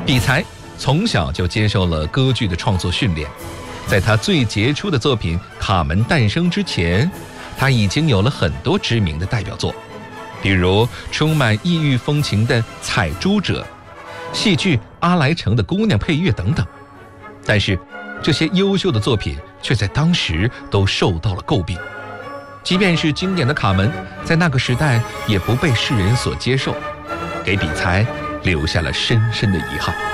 比才从小就接受了歌剧的创作训练，在他最杰出的作品《卡门》诞生之前，他已经有了很多知名的代表作，比如充满异域风情的《采珠者》、戏剧《阿莱城的姑娘》配乐等等。但是这些优秀的作品却在当时都受到了诟病，即便是经典的《卡门》，在那个时代也不被世人所接受，给比才留下了深深的遗憾。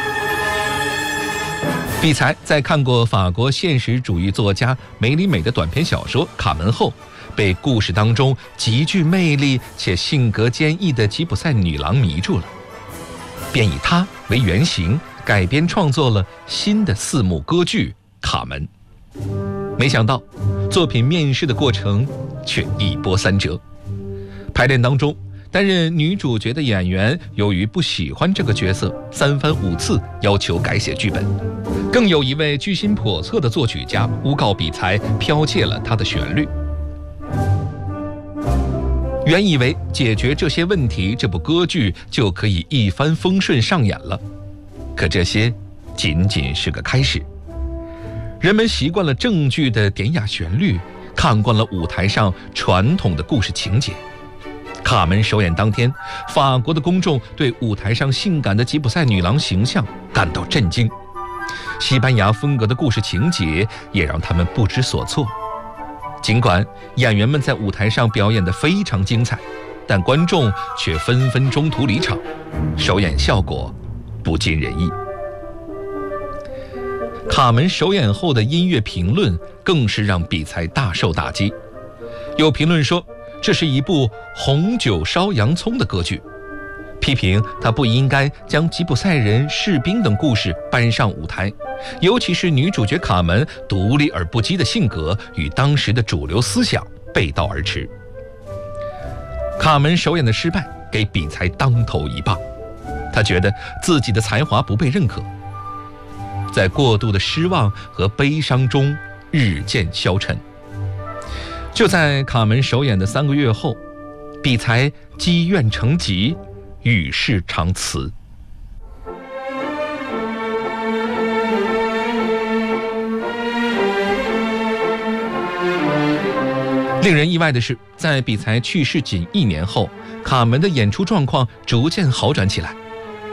比才在看过法国现实主义作家梅里美的短篇小说《卡门》后，被故事当中极具魅力且性格坚毅的吉普赛女郎迷住了，便以她为原型改编创作了新的4幕歌剧《卡门》。没想到作品面试的过程却一波三折，排练当中担任女主角的演员由于不喜欢这个角色，3番5次要求改写剧本，更有一位居心叵测的作曲家诬告比才剽窃了他的旋律。原以为解决这些问题，这部歌剧就可以一帆风顺上演了，可这些仅仅是个开始。人们习惯了正剧的典雅旋律，看惯了舞台上传统的故事情节。卡门首演当天，法国的公众对舞台上性感的吉普赛女郎形象感到震惊，西班牙风格的故事情节也让他们不知所措。尽管演员们在舞台上表演得非常精彩，但观众却纷纷中途离场，首演效果不尽人意。卡门首演后的音乐评论更是让比才大受打击，有评论说这是一部红酒烧洋葱的歌剧，批评他不应该将吉普赛人、士兵等故事搬上舞台，尤其是女主角卡门独立而不羁的性格与当时的主流思想背道而驰。卡门首演的失败给比才当头一棒，他觉得自己的才华不被认可，在过度的失望和悲伤中日渐消沉。就在卡门首演的3个月后，比才积怨成疾，与世长辞。令人意外的是，在比才去世仅1年后，卡门的演出状况逐渐好转起来。